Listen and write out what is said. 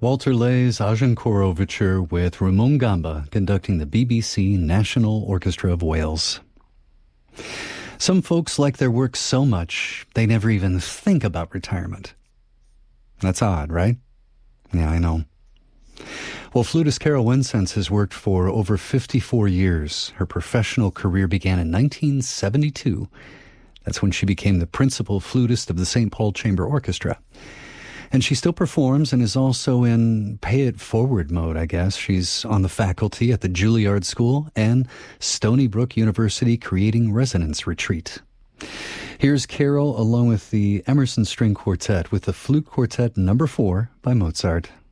Walter Ley's Agincourt Overture with Ramon Gamba conducting the BBC National Orchestra of Wales. Some folks like their work so much, they never even think about retirement. That's odd, right? Yeah, I know. Well, flutist Carol Winsense has worked for over 54 years. Her professional career began in 1972. That's when she became the principal flutist of the St. Paul Chamber Orchestra. And she still performs and is also in pay-it-forward mode, I guess. She's on the faculty at the Juilliard School and Stony Brook University Creating Resonance Retreat. Here's Carol along with the Emerson String Quartet with the Flute Quartet No. 4 by Mozart.